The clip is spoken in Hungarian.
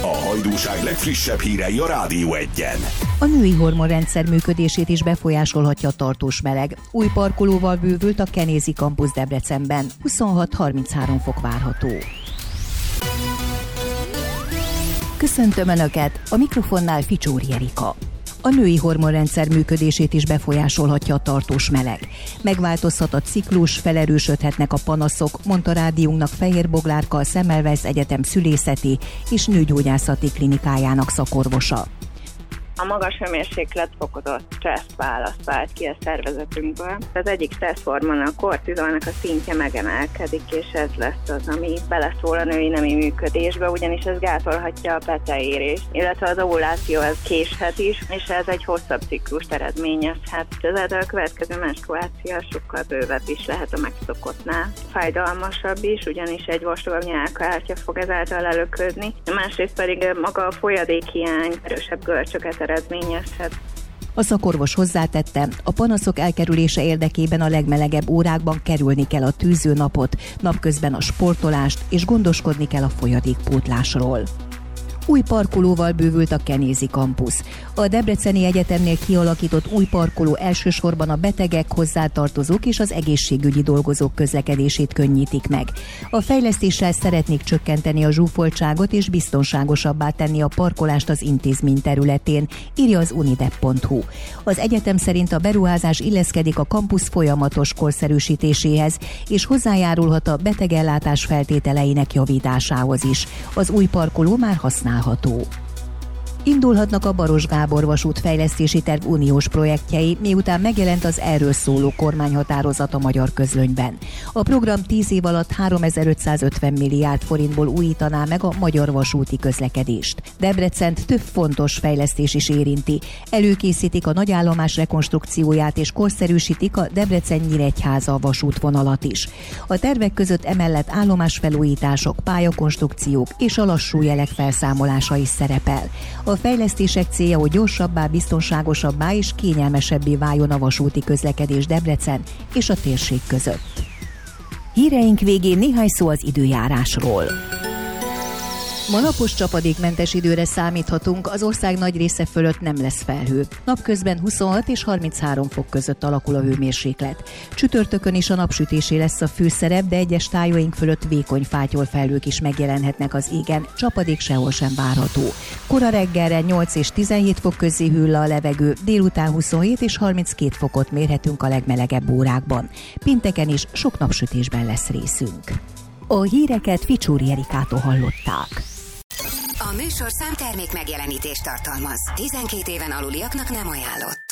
A hajdúság legfrissebb hírei a Rádió 1-en. A női hormonrendszer működését is befolyásolhatja a tartós meleg. Új parkolóval bővült a Kenézi Campus Debrecenben. 26-33 fok várható. Köszöntöm Önöket, a mikrofonnál Ficsóri Erika. A női hormonrendszer működését is befolyásolhatja a tartós meleg. Megváltozhat a ciklus, felerősödhetnek a panaszok, mondta rádiónknak Fehér Boglárka, a Semmelweis Egyetem szülészeti és nőgyógyászati klinikájának szakorvosa. A magas hőmérséklet fokozott stressz-választ vált ki a szervezetünkből. Az egyik stresszhormon, a kortizolnak a szintje megemelkedik, és ez lesz az, ami beleszól a női nemi működésbe, ugyanis ez gátolhatja a peteérést, illetve az ovuláció ez késhet is, és ez egy hosszabb ciklust eredményezhet. Ezáltal a következő menstruáció sokkal bővebb is lehet a megszokottnál. Fájdalmasabb is, ugyanis egy vastagabb nyálkahártya fog ezáltal előködni, másrészt pedig maga a folyadékhiány erősebb görcsöket eredményezhet. A szakorvos hozzátette, a panaszok elkerülése érdekében a legmelegebb órákban kerülni kell a tűző napot, napközben a sportolást, és gondoskodni kell a folyadékpótlásról. Új parkolóval bővült a Kenézi Campus. A Debreceni Egyetemnél kialakított új parkoló elsősorban a betegek, hozzátartozók és az egészségügyi dolgozók közlekedését könnyítik meg. A fejlesztéssel szeretnék csökkenteni a zsúfoltságot és biztonságosabbá tenni a parkolást az intézmény területén, írja az unidep.hu. Az egyetem szerint a beruházás illeszkedik a kampusz folyamatos korszerűsítéséhez, és hozzájárulhat a betegellátás feltételeinek javításához is. Az új parkoló már használható. Indulhatnak a Baros Gábor vasútfejlesztési terv uniós projektjei, miután megjelent az erről szóló kormányhatározat a Magyar Közlönyben. A program 10 év alatt 3550 milliárd forintból újítaná meg a magyar vasúti közlekedést. Debrecent több fontos fejlesztés is érinti. Előkészítik a nagyállomás rekonstrukcióját és korszerűsítik a Debrecen-Nyíregyháza vasútvonalat is. A tervek között emellett állomásfelújítások, pályakonstrukciók és a lassú jelek felszámolása is szerepel. A fejlesztések célja, hogy gyorsabbá, biztonságosabbá és kényelmesebbé váljon a vasúti közlekedés Debrecen és a térség között. Híreink végén néhány szó az időjárásról. Ma napos csapadékmentes időre számíthatunk, az ország nagy része fölött nem lesz felhő. Napközben 26 és 33 fok között alakul a hőmérséklet. Csütörtökön is a napsütésé lesz a főszerep, de egyes tájaink fölött vékony fátyol felhők is megjelenhetnek az égen, csapadék sehol sem várható. Kora reggelre 8 és 17 fok közé hűl le a levegő, délután 27 és 32 fokot mérhetünk a legmelegebb órákban. Pénteken is sok napsütésben lesz részünk. A híreket Ficsóri Erikától hallották. A műsor számtermék megjelenítést tartalmaz. 12 éven aluliaknak nem ajánlott.